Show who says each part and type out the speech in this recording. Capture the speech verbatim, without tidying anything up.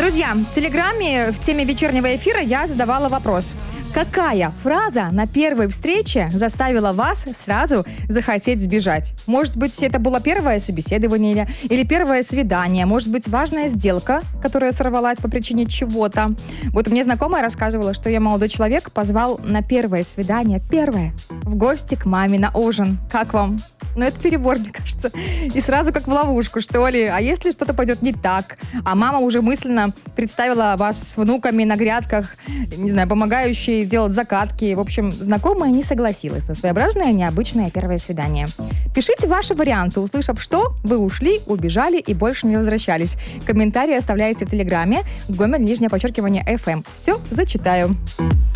Speaker 1: Друзья, в Телеграме в теме вечернего эфира я задавала вопрос. Какая фраза на первой встрече заставила вас сразу захотеть сбежать? Может быть, это было первое собеседование или, или первое свидание? Может быть, важная сделка, которая сорвалась по причине чего-то? Вот мне знакомая рассказывала, что ее молодой человек позвал на первое свидание, первое, в гости к маме на ужин. Как вам? Ну, это перебор, мне кажется. И сразу как в ловушку, что ли. А если что-то пойдет не так? А мама уже мысленно представила вас с внуками на грядках, не знаю, помогающие делать закатки. В общем, знакомая не согласилась на своеобразное, необычное первое свидание. Пишите ваши варианты. Услышав что, вы ушли, убежали и больше не возвращались. Комментарии оставляйте в Телеграме. Гомель, нижнее подчеркивание, эф эм. Все, зачитаю.